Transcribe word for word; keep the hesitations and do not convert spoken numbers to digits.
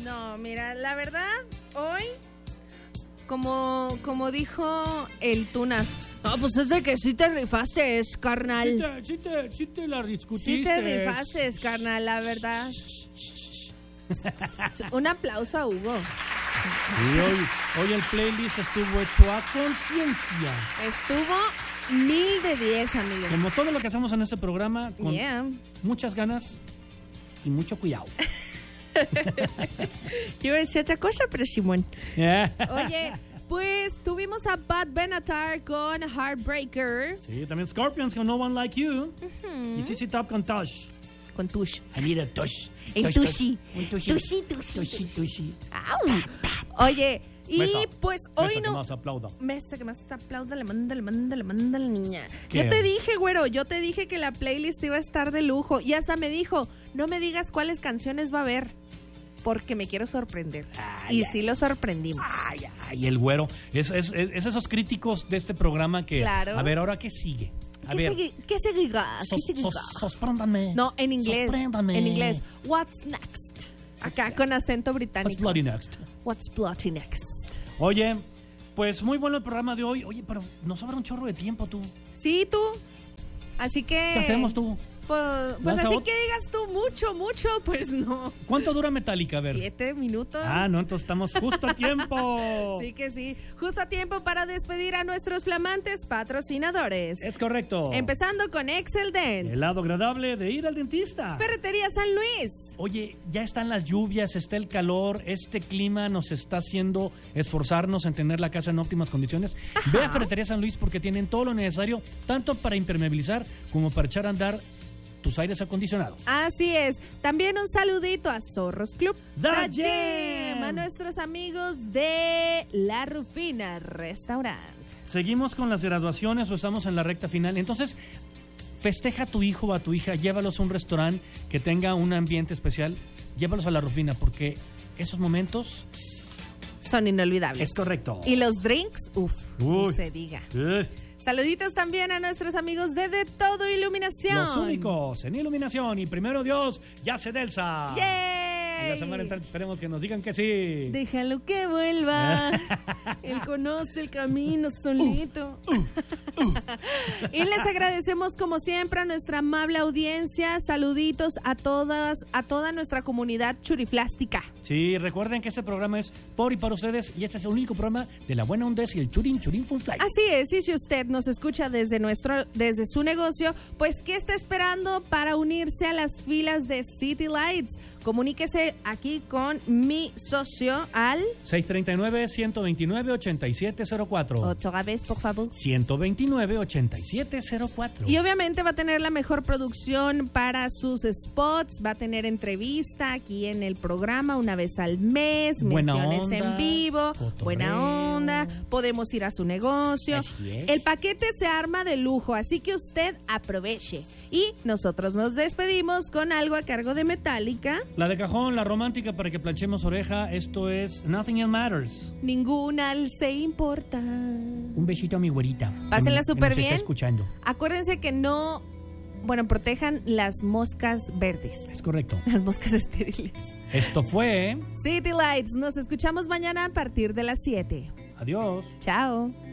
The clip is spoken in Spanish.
No, mira, la verdad, hoy, como, como dijo el Tunas, no, pues es de que sí te rifaste, carnal. Sí te, sí te, sí te la discutiste. Sí te rifaste, carnal, la verdad. Un aplauso a Hugo. Sí, hoy, hoy el playlist estuvo hecho a conciencia. Estuvo mil de diez, amigo. Como todo lo que hacemos en este programa, con Yeah. muchas ganas y mucho cuidado. Yo iba a decir otra cosa, pero Simón. Yeah. Oye, pues tuvimos a Bad Benatar con Heartbreaker. Sí, también Scorpions con No One Like You. Uh-huh. Y C C Top con Tush. Con Tush. I need a Tush. El Tushi. Un Tushi. Tushi, Tushi. Tushi, Tushi. Oye, y Mesa, pues hoy mesa no. que más aplauda. Mesa que más aplauda, le manda, le manda, le manda la niña. ¿Qué? Yo te dije, güero, yo te dije que la playlist iba a estar de lujo. Y hasta me dijo, no me digas cuáles canciones va a haber, porque me quiero sorprender. Ay, y ay. sí lo sorprendimos. Ay, ay, el güero. Es, es, es, es esos críticos de este programa que... Claro. A ver, ¿ahora qué sigue? A ¿Qué ver. sigue? ¿Qué sigue? ¿Qué Sos, sigue? sos, sospréndame. No, en inglés. Sospréndame. En inglés. What's next? Acá What's con next? acento What's británico. bloody next? What's bloody next? Oye, pues muy bueno el programa de hoy. Oye, pero nos sobra un chorro de tiempo, tú. Sí, tú. Así que... ¿Qué hacemos, tú? Pues, pues ¿Vas a así ot- que digas tú mucho, mucho, pues no. ¿Cuánto dura Metallica? A ver. Siete minutos. Ah, no, entonces estamos justo a tiempo. Sí que sí. Justo a tiempo para despedir a nuestros flamantes patrocinadores. Es correcto. Empezando con Excel Dent. El lado agradable de ir al dentista. Ferretería San Luis. Oye, ya están las lluvias, está el calor, este clima nos está haciendo esforzarnos en tener la casa en óptimas condiciones. Ajá. Ve a Ferretería San Luis porque tienen todo lo necesario, tanto para impermeabilizar como para echar a andar tus aires acondicionados. Así es. También un saludito a Zorros Club. Da Da Jam. Jam. A nuestros amigos de La Rufina Restaurant. Seguimos con las graduaciones o estamos en la recta final. Entonces, festeja a tu hijo o a tu hija, llévalos a un restaurante que tenga un ambiente especial, llévalos a La Rufina porque esos momentos... Son inolvidables. Es correcto. Y los drinks, uff, Uy. ni se diga. Uh, Saluditos también a nuestros amigos de De Todo Iluminación. los únicos en iluminación y primero Dios, ya se delsa. ¡Yay! En la semana entrante esperemos que nos digan que sí. Déjalo que vuelva. Él conoce el camino solito. Uh, uh. Y les agradecemos como siempre a nuestra amable audiencia. Saluditos a todas, a toda nuestra comunidad churiflástica. Sí, recuerden que este programa es por y para ustedes y este es el único programa de la buena onda y el churin churin full fly. Así es, y si usted nos escucha desde nuestro, desde su negocio, pues ¿qué está esperando para unirse a las filas de City Lights? Comuníquese aquí con mi socio al seis tres nueve, uno dos nueve, ocho siete cero cuatro. otra vez, por favor. ciento veintinueve, ochenta y siete cero cuatro. Y obviamente va a tener la mejor producción para sus spots, va a tener entrevista aquí en el programa una vez al mes, Buena menciones onda, en vivo, cotorreo. buena onda, podemos ir a su negocio. Así es. El paquete se arma de lujo, así que usted aproveche. Y nosotros nos despedimos con algo a cargo de Metallica. La de cajón, la romántica para que planchemos oreja. Esto es Nothing Else Matters. Ninguna se importa. Un besito a mi güerita. Pásenla que nos súper está bien. escuchando. Acuérdense que no, bueno, protejan las moscas verdes, Es correcto. las moscas estériles. Esto fue... City Lights, nos escuchamos mañana a partir de las siete. Adiós. Chao.